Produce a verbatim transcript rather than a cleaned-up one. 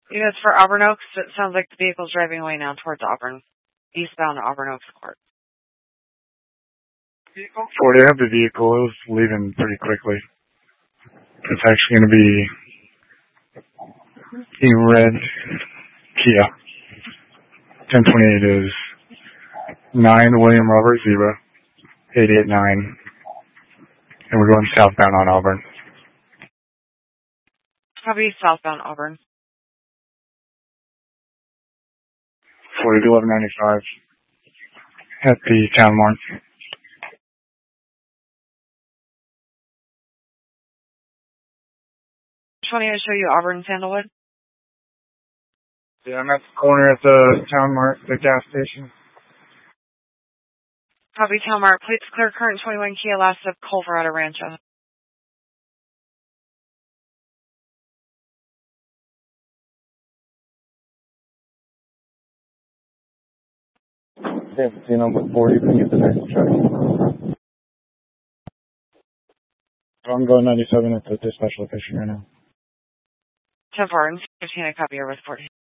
Units for Auburn Oaks, it sounds like the vehicle's driving away now towards Auburn, eastbound Auburn Oaks Court. forty, I have the vehicle. It was leaving pretty quickly. It's actually going to be a red Kia. ten twenty-eight is nine William Robert Zebra, eight eight nine, and we're going southbound on Auburn. Copy, southbound Auburn. forty to eleven ninety-five at the town mark. Which one do you show you, Auburn, Sandalwood? Yeah, I'm at the corner at the town mark, the gas station. Copy, town mark. Plates clear, current twenty-one Kia, last of Colorado Rancho. Okay, see number forty, can you get the next truck? I'm going ninety-seven at the dispatch location right now. ten four and fifteen, I copy your with forty.